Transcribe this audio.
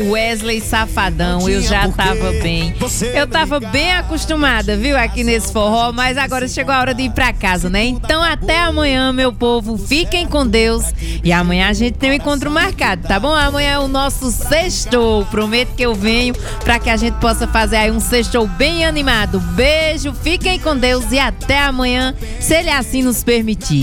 o Wesley Safadão. Eu já tava bem. Eu tava bem acostumada, viu, aqui nesse forró, mas agora chegou a hora de ir pra casa, né? Então até amanhã, meu povo. Fiquem com Deus. E amanhã a gente tem um encontro marcado, tá bom? Amanhã é o nosso sextou. Prometo que eu venho pra que a gente possa fazer aí um sextou bem animado. Beijo, fiquem com Deus e até amanhã, se Ele assim nos permitir.